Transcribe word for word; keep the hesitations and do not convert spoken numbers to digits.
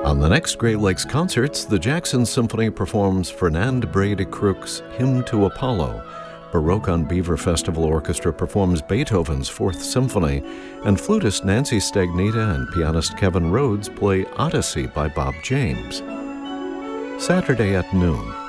On the next Great Lakes Concerts, the Jackson Symphony performs Fernand Bray de Crook's Hymn to Apollo. Baroque on Beaver Festival Orchestra performs Beethoven's Fourth Symphony, and flutist Nancy Stagnita and pianist Kevin Rhodes play Odyssey by Bob James. Saturday at noon,